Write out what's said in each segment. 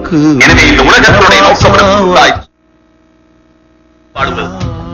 எனவே இந்த உலகத்தினுடைய நோக்கம் வாழ்வது.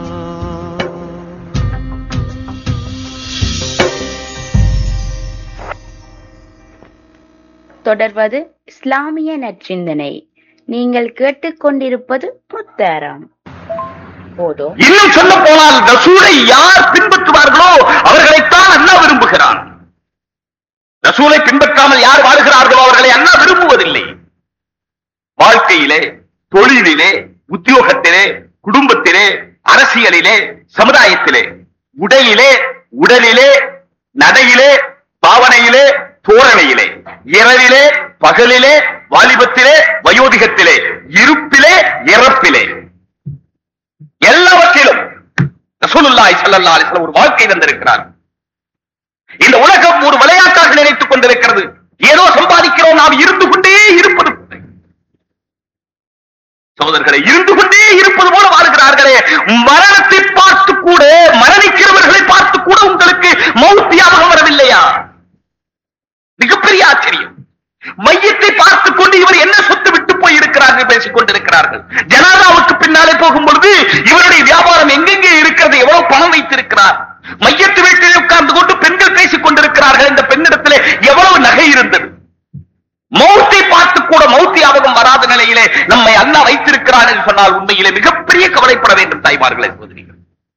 தொடர்வது இஸ்லாமிய நற்சிந்தனை. நீங்கள் கேட்டுக்கொண்டிருப்பது முத்தாரம். இன்னும் சொல்ல போனால் ரசூலை யார் பின்பற்றுவார்களோ அவர்களைத்தான் அல்லாஹ் விரும்புகிறான். ரசூலை பின்பற்றாமல் யார் வாழ்கிறார்களோ அவர்களை அல்லாஹ் விரும்புவதில்லை. வாழ்க்கையிலே, தொழிலிலே, உத்தியோகத்திலே, குடும்பத்திலே, அரசியலிலே, சமுதாயத்திலே, உடலிலே, நடையிலே, பாவனையிலே, தோரணையிலே, இரவிலே, பகலிலே, வாலிபத்திலே, வயோதிகத்திலே, இருப்பிலே, இறப்பிலே, எல்லாவற்றிலும் ரசூலுல்லாஹி ஸல்லல்லாஹு அலைஹி வஸல்லம் ஒரு வாழ்க்கை தந்திருக்கிறார். இந்த உலகம் ஒரு விளையாட்டாக நினைத்துக் கொண்டிருக்கிறது. ஏதோ சம்பாதிக்கிறோம், நாம் இருந்து கொண்டே இருப்பது சகோதரர்களை, இருந்து கொண்டே இருப்பது போல வாழ்கிறார்களே. மரணத்தை பார்த்து கூட, மரணிக்கிறவர்களை பார்த்து கூட உங்களுக்கு மௌத் ஞாபகம் வரவில்லையா? மிகப்பெரிய ஆச்சரியம். மையத்தை பார்த்துக் கொண்டு இவர் என்ன சொத்து விட்டு போய் இருக்கிறார்கள் பேசிக் கொண்டிருக்கிறார்கள். ஜனாதாவுக்கு பின்னாலே போகும்பொழுது இவருடைய வியாபாரம் எங்கெங்கே இருக்கிறது, எவ்வளவு பணம் வைத்திருக்கிறார். மையத்து வீட்டில் உட்கார்ந்து கொண்டு பெண்கள் பேசிக் கொண்டிருக்கிறார்கள். இந்த பெண்ணிடத்திலே எவ்வளவு நகை இருந்தது. மௌத்தை பார்த்து கூட மௌத் ஞாபகம் வராத நிலையிலே நம்மை அல்லாஹ் வைத்திருக்கிறார் என்று சொன்னால் உண்மையிலே மிகப்பெரிய கவலைப்பட வேண்டும் தாய்மார்களே, சகோதரிகள்.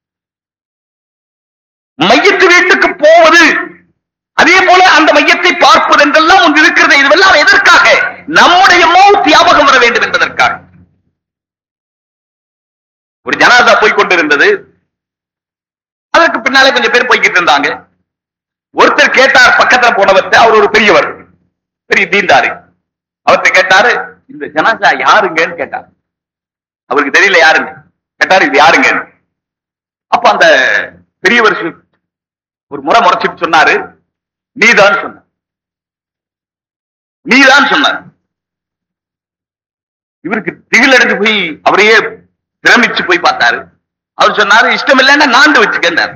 மையத்து வீட்டுக்கு போவது, அதே போல அந்த மையத்தை பார்ப்பது என்றெல்லாம் ஒன்று இருக்கிறது. இதுவெல்லாம் எதற்காக? நம்முடைய மௌத் ஞாபகம் வர வேண்டும் என்பதற்காக. ஒரு ஜனாதா போய் கொண்டிருந்தது. அதற்கு பின்னாலே கொஞ்சம் பேர் போய்கிட்டு இருந்தாங்க. ஒருத்தர் கேட்டார், பக்கத்துல போனவர்கிட்ட, அவர் ஒரு பெரியவர், பெரிய தீண்டாரு. அவர்கிட்ட கேட்டாரு, இந்த ஜனாதா யாருங்கன்னு கேட்டார். அவருக்கு தெரியல யாருன்னு. கேட்டாரு, இது யாருங்க? அப்ப அந்த பெரியவர் ஒரு முறை முறைச்சிட்டு சொன்னாரு, நீதான் சொன்ன, நீதான் சொன்னார். இவருக்கு திகில் அடைஞ்சு போய் அவரையே பிரமிச்சு போய் பார்த்தாரு. அவர் சொன்னாரு, இஷ்டம் இல்லைன்னா நாண்டு வச்சுக்கின்றார்.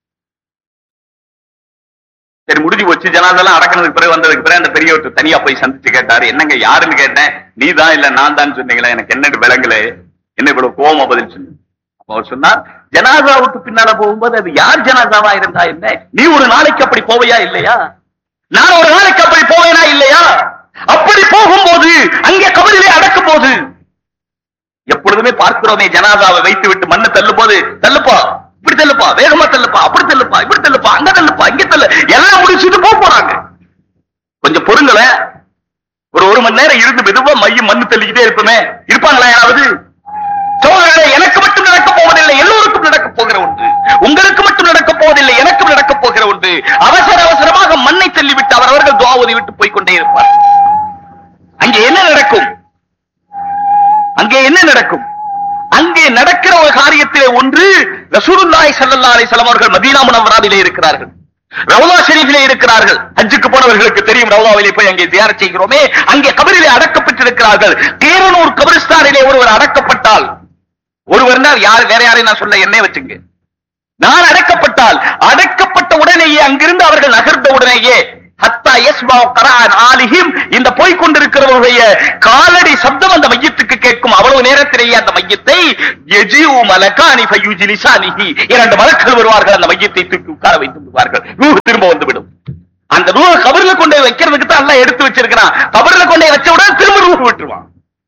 சரி, முடிஞ்சு போச்சு. ஜனாதெல்லாம் அடக்கினதுக்கு பிறகு வந்ததுக்கு பிறகு அந்த பெரியவர் தனியா போய் சந்திச்சு கேட்டாரு, என்னங்க யாருன்னு கேட்டேன். நீ தான் இல்ல நான் தான் சொன்னீங்களா, எனக்கு என்னன்னு விளங்கல, என்ன இவ்வளவு கோவமா பதில் சொன்ன. அப்ப அவர் சொன்னார், ஜனாதாவுக்கு பின்னால போகும்போது அது யார் ஜனாதாவா இருந்தா என்ன, நீ ஒரு நாளைக்கு அப்படி போவையா இல்லையா, நான் ஒரு நாளைக்கு அப்படி போவேனா இல்லையா? அப்படி போகும்போது அங்கே கபரிலே அடக்கும் போது எப்பொழுதுமே பார்க்கிறோமே, ஜனாதாவை வைத்து விட்டு மண்ணை தள்ளும் போது, தள்ளுப்பா இப்படி தள்ளுப்பா, வேகமா தள்ளுப்பா, அப்படி தள்ளுப்பா, இப்படி தள்ளுப்பா, அங்க தள்ளுப்பா, இங்க தள்ளு, எல்லாம் முடிச்சுட்டு போறாங்க. கொஞ்சம் பொறுங்கள, ஒரு மணி நேரம் இருந்து மெதுவா மையம் மண்ணு தள்ளிக்கிட்டே இருப்போமே, இருப்பாங்களா யாராவது? சோதரர்களே, எனக்கு மட்டும் நடக்க போவதில்லை, எல்லோருக்கும் நடக்க போகிற ஒன்று. உங்களுக்கு மட்டும் நடக்க போவதில்லை, எனக்கும் நடக்க போகிற ஒன்று. அவசர அவசரமாக மண்ணை தள்ளிவிட்டு அவர்கள் துஆ ஓதி விட்டு போய்கொண்டே இருப்பார். அங்கே என்ன நடக்கும்? அங்கே என்ன நடக்கும்? அங்கே நடக்கிற ஒரு காரியத்திலே ஒன்று, ரசூலுல்லாஹி ஸல்லல்லாஹு அலைஹி வஸல்லம் அவர்கள் மதீனா முனவ்வராவிலே இருக்கிறார்கள், ரவுலா ஷரீஃபிலே இருக்கிறார்கள். ஹஜ்ஜுக்கு போனவர்களுக்கு தெரியும், ரவுலாவிலே போய் அங்கே தியாரத் செய்கிறோமே, அங்கே கபரிலே அடக்கப்பட்டிருக்கிறார்கள். கேரனூர் கபரிஸ்தானிலே ஒருவர் அடக்கப்பட்டால், ஒருவர் யார், வேற யாரையும் நான் சொல்ல, என்னை வச்சுங்க, நான் அடக்கப்பட்டால், அடக்கப்பட்ட உடனேயே அங்கிருந்து அவர்கள் நகர்ந்த உடனேயே ஹத்தா யஸ்மாஉ கராஅன் ஆலிஹிம், இந்த போய் கொண்டிருக்கிறவருடைய காலடி சப்தம் அந்த மையத்துக்கு கேட்கும். அவ்வளவு நேரத்திலேயே அந்த மையத்தை யஜிஉ மலகானி ஃபயுஜ்லிசானிஹி, இரண்டு மலக்குகள் வருவார்கள், அந்த மையத்தை தூக்கி உட்கார வைத்து விடுவார்கள். ரூஹ் திரும்ப வந்துவிடும். அந்த ரூஹ் கபர்ல கொண்டே வைக்கிறதுக்கு தான் அல்லாஹ் எடுத்து வச்சிருக்கிறான். கபர்ல கொண்டே வச்ச உடனே திரும்ப ரூஹ் விட்டுருவான்.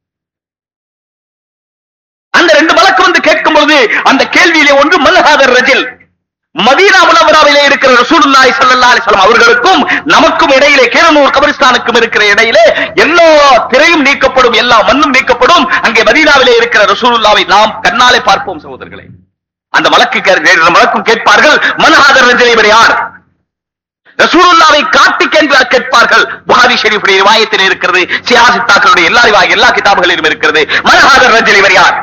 அந்த ரெண்டு மலக்கு வந்து கேட்கும் பொழுது அந்த கேள்வியிலே ஒன்று, மல்ஹாதர் ரஜுல், மதீனா முனவ்வராவிலே இருக்கிற ரசூலுல்லாஹி ஸல்லல்லாஹு அலைஹி வஸல்லம் அவர்களுக்கும் நமக்கும் இடையிலே, கேரனூர் கபரிஸ்தானுக்கும் இருக்கிற இடையிலே எல்லா திரையும் நீக்கப்படும், எல்லா மண்ணும் நீக்கப்படும். அங்கே மதீனாவிலே இருக்கிற ரசூலுல்லாஹை நாம் கண்ணாலே பார்ப்போம். சகோதரர்களே, அந்த மலக்கும் கேட்பார்கள், மல்ஹாதர் ரஜுல், இவர் யார்? ரசூலுல்லாஹை காட்டி கேட்பார்கள். புகாரி ஷரீஃபுடைய ரிவாயத்தில் இருக்கிறது, சியாசித்தாக்களுடைய எல்லா கிதாபுகளிலும் இருக்கிறது. மல்ஹாதர் ரஜுல், இவர் யார்?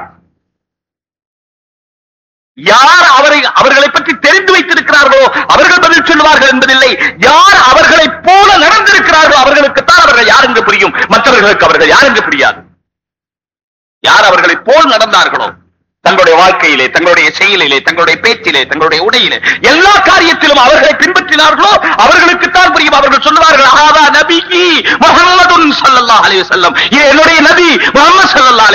யார் அவர்களை பற்றி தெரிந்து வைத்திருக்கிறார்களோ அவர்கள் பதில் சொல்லுவார்கள் என்பதில்லை. யார் அவர்களை போல நடந்திருக்கிறார்களோ அவர்களுக்குத்தான் அவர்கள் யார் என்று புரியும், மற்றவர்களுக்கு அவர்கள் யார் என்று புரியாது. யார் அவர்களை போல் நடந்தார்களோ தங்களுடைய வாழ்க்கையிலே, தங்களுடைய செயலிலே, தங்களுடைய பேச்சிலே, தங்களுடைய உடையிலே, எல்லா காரியத்திலும் அவர்களை பின்பற்றினார்களோ அவர்களுக்குத்தான் புரியும். அவர்கள் சொல்லுவார்கள், ஆதா நபியி முஹம்மதுன் ஸல்லல்லாஹு அலைஹி வஸல்லம், இது என்னுடைய நபி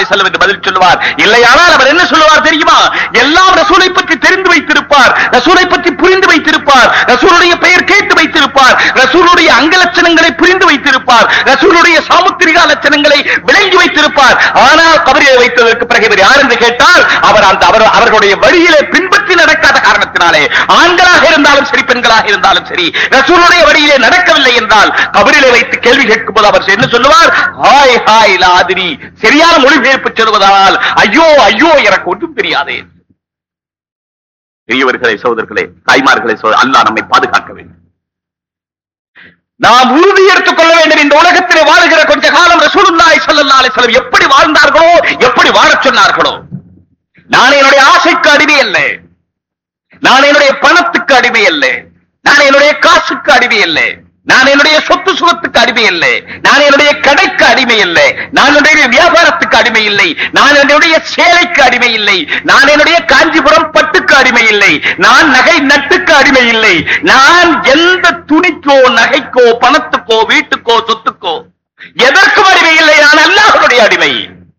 அலைஹி வஸல்லம் என்று பதில் சொல்லுவார். இல்லையானால் அவர் என்ன சொல்லுவார் தெரியுமா? எல்லாம் ரசூலை பற்றி தெரிந்து வைத்திருப்பார், ரசூலை பற்றி புரிந்து வைத்திருப்பார், ரசூலுடைய பெயர் கேட்டு வைத்திருப்பார், ரசூலுடைய அங்க லட்சணங்களை புரிந்து வைத்திருப்பார், ரசூலுடைய சாமுத்திரிகா லட்சணங்களை விளங்கி வைத்திருப்பார். ஆனால் கபரிலே வைத்ததற்கு பிறகு இவர் யார் என்று கேட்டால் அவர்களுடைய வழியிலே பின்பற்றி நடக்காத காரணத்தினாலே, ஆண்களாக இருந்தாலும் சரி பெண்களாக இருந்தாலும் சரி, ரசூலுடைய வழியிலே நடக்கவில்லை என்றால் கபரிலே வைத்து கேள்வி கேட்கும் போது அவர் என்ன சொல்லுவார்? Hi hi லாதிரி. சரியான மொழிபெயர்ப்பு சொல்வதால் ஐயோ ஐயோ எனக்கு ஒன்றும் தெரியாதே. பெரியவர்களே, சகோதரர்களே, தாய்மார்களே, அல்லாஹ் நம்மை பாதுகாக்க வேண்டும். நாம் உறுதி எடுத்துக் கொள்ள வேண்டும். இந்த உலகத்திலே வாழுகிற கொஞ்ச காலம் ரசூலுல்லாஹி ஸல்லல்லாஹு அலைஹி வஸல்லம் எப்படி வாழ்ந்தார்களோ, எப்படி வாழச் சொன்னார்களோ. நான் என்னுடைய ஆசைக்கு அடிமை அல்ல, நான் என்னுடைய பணத்துக்கு அடிமை அல்ல, நான் என்னுடைய காசுக்கு அடிமை அல்ல, நான் என்னுடைய சொத்து சுகத்துக்கு அடிமை இல்லை, நான் என்னுடைய கடைக்கு அடிமை இல்லை, நான் என்னுடைய வியாபாரத்துக்கு அடிமை இல்லை, நான் என்னுடைய சேலைக்கு அடிமை இல்லை, நான் என்னுடைய காஞ்சிபுரம் பட்டுக்கு அடிமை இல்லை, நான் நகை நட்டுக்கு அடிமை இல்லை, நான் எந்த துணிக்கோ நகைக்கோ பணத்துக்கோ வீட்டுக்கோ சொத்துக்கோ எதற்கும் அடிமை இல்லை. நான் அல்லாஹ்வுடைய அடிமை.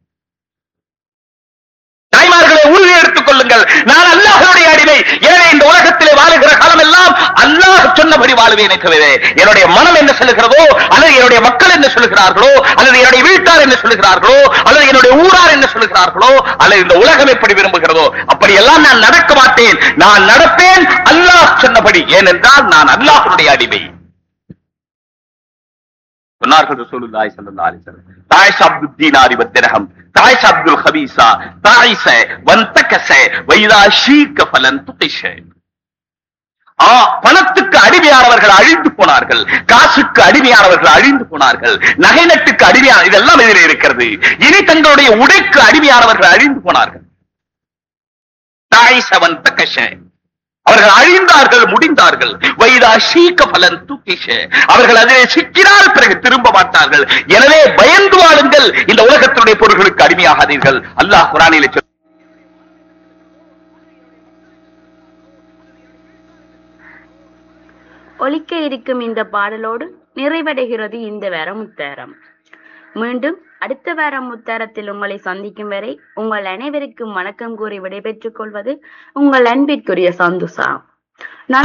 தாய்மார்களை உறுதி எடுத்துக் கொள்ளுங்கள், நான் அல்லாஹ்வுடைய அடிமை. எனவே இந்த உலகத்திலே வாழுகிற காலம் எல்லாம் அல்லாஹ் சொன்னபடி வாழுவேனே தவிர என்னுடைய மனம் என்ன சொல்லுகிறதோ, அல்லது என்னுடைய மக்கள் என்ன சொல்லுகிறார்களோ, அல்லது என்னுடைய வீட்டார் என்ன சொல்லுகிறார்களோ, அல்லது என்னுடைய ஊரார் என்ன சொல்லுகிறார்களோ, அல்லது இந்த உலகம் எப்படி விரும்புகிறதோ அப்படியெல்லாம் நான் நடக்க மாட்டேன். நான் நடப்பேன் அல்லாஹ் சொன்னபடி. ஏனென்றால் நான் அல்லாஹ்வுடைய அடிமை. சொன்னார்கள் ரசூலுல்லாஹி ஸல்லல்லாஹு அலைஹி வஸல்லம், தாயிஷ அப்துல் தீனாரி வத்திரஹம், தாயிஷ அப்துல் ஹபீஸா, தாயிஷ வந்தகஸ வைதா ஷீக ஃபலன் துகிஷ. பணத்துக்கு அடிமையானவர்கள் அழிந்து போனார்கள், காசுக்கு அடிமையானவர்கள் அழிந்து போனார்கள், நகை நட்டுக்கு அடிமையான இதெல்லாம் எதிரே இருக்கிறது. இனி தங்களுடைய உடைக்கு அடிமையானவர்கள் அழிந்து போனார்கள். தாயிஷ வந்தகஸ, அவர்கள் அழிந்தார்கள், முடிந்தார்கள். வைதா ஷீக ஃபலன் துகிஷ, அவர்கள் அதிலே சிக்கினால் பிறகு திரும்ப மாட்டார்கள். எனவே பயந்து வாழுங்கள், இந்த உலகத்தினுடைய பொருள்களுக்கு அடிமையாகாதீர்கள். அல்லாஹ் குர்ஆனிலே ஒலிக்க இருக்கும் இந்த பாடலோடு நிறைவடைகிறது இந்த வார முத்தாரம். மீண்டும் அடுத்த வார முத்தாரத்தில் உங்களை சந்திக்கும் வரை உங்கள் அனைவருக்கும் வணக்கம் கூறி விடைபெற்றுக் கொள்வது உங்கள் அன்பிற்குரிய சந்துசா.